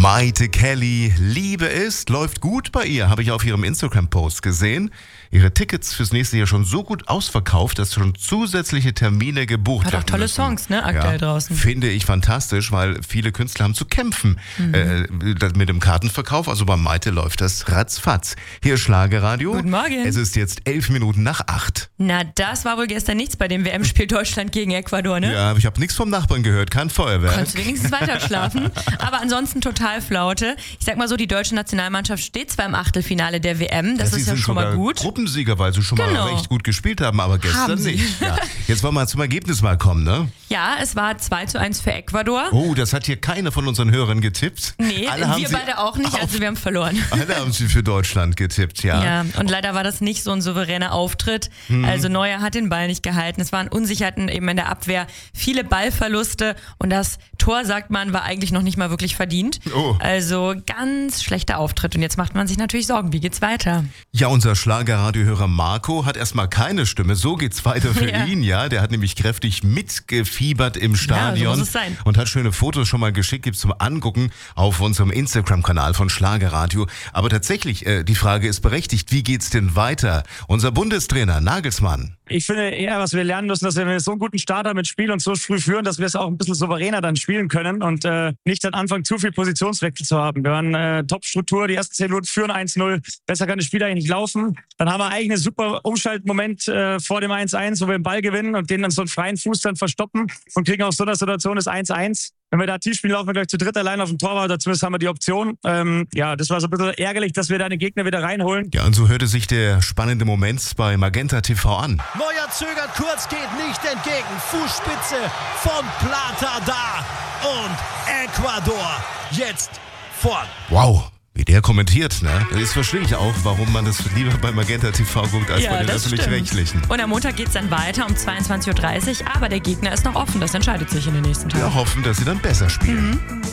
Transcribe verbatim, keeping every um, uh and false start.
Maite Kelly, Liebe ist, läuft gut bei ihr, habe ich auf ihrem Instagram-Post gesehen. Ihre Tickets fürs nächste Jahr schon so gut ausverkauft, dass schon zusätzliche Termine gebucht werden. Hat auch tolle müssen. Songs, ne, aktuell ja, draußen. Finde ich fantastisch, weil viele Künstler haben zu kämpfen mhm. äh, mit dem Kartenverkauf. Also bei Maite läuft das ratzfatz. Hier ist Schlagerradio. Guten Morgen. Es ist jetzt elf Minuten nach acht. Na, das war wohl gestern nichts bei dem W M-Spiel Deutschland gegen Ecuador, ne? Ja, aber ich habe nichts vom Nachbarn gehört, kein Feuerwerk. Konntest wenigstens weiter schlafen. Aber ansonsten total Flaute. Ich sag mal so, die deutsche Nationalmannschaft steht zwar im Achtelfinale der W M, das ja, ist ja schon mal gut. Gruppensieger, weil sie schon genau. mal recht gut gespielt haben, aber gestern haben nicht. Ja. Jetzt wollen wir zum Ergebnis mal kommen, ne? Ja, es war zwei zu eins für Ecuador. Oh, das hat hier keiner von unseren Hörern getippt. Nee, alle haben wir sie beide auch nicht, also wir haben verloren. Alle haben sie für Deutschland getippt, ja. Ja, und leider war das nicht so ein souveräner Auftritt. Hm. Also Neuer hat den Ball nicht gehalten. Es waren Unsicherheiten eben in der Abwehr, viele Ballverluste und das Tor, sagt man, war eigentlich noch nicht mal wirklich verdient. Oh. Also ganz schlechter Auftritt und jetzt macht man sich natürlich Sorgen, wie geht's weiter? Ja, unser Schlagerradiohörer Marco hat erstmal keine Stimme, so geht's weiter für ja. ihn, ja. Der hat nämlich kräftig mitgefiebert im Stadion ja, so muss es sein. Und hat schöne Fotos schon mal geschickt, gibt's zum Angucken auf unserem Instagram-Kanal von Schlagerradio. Aber tatsächlich, äh, die Frage ist berechtigt, wie geht's denn weiter? Unser Bundestrainer Nagelsmann. Ich finde eher, was wir lernen müssen, dass wir so einen guten Start haben mit Spiel und so früh führen, dass wir es auch ein bisschen souveräner dann spielen können und äh, nicht dann anfangen, zu viel Positionswechsel zu haben. Wir haben äh, Top-Struktur, die ersten zehn Minuten führen eins null, besser kann das Spiel eigentlich nicht laufen. Dann haben wir eigentlich einen super Umschaltmoment äh, vor dem eins eins, wo wir den Ball gewinnen und den dann so einen freien Fuß dann verstoppen und kriegen aus so einer Situation das eins eins. Wenn wir da tief spielen, laufen wir gleich zu dritt allein auf dem Torwart, oder zumindest haben wir die Option. Ähm, ja, das war so ein bisschen ärgerlich, dass wir da den Gegner wieder reinholen. Ja, und so hörte sich der spannende Moment bei Magenta T V an. Neuer zögert kurz, geht nicht entgegen. Fußspitze von Plata da. Und Ecuador jetzt vorn. Wow. Wie der kommentiert, ne? Jetzt verstehe ich auch, warum man das lieber bei Magenta T V guckt, als ja, bei den Öffentlich-Rechtlichen. Und am Montag geht's dann weiter um zweiundzwanzig Uhr dreißig, aber der Gegner ist noch offen, das entscheidet sich in den nächsten Tagen. Wir hoffen, dass sie dann besser spielen. Mhm.